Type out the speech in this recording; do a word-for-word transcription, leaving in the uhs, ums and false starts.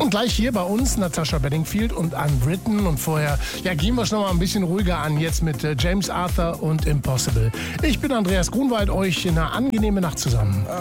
und gleich hier bei uns Natasha Bedingfield und Unwritten. Und vorher, ja, gehen wir es noch mal ein bisschen ruhiger an, jetzt mit äh, James Arthur und Impossible. Ich bin Andreas Grunwald, euch eine angenehme Nacht zusammen.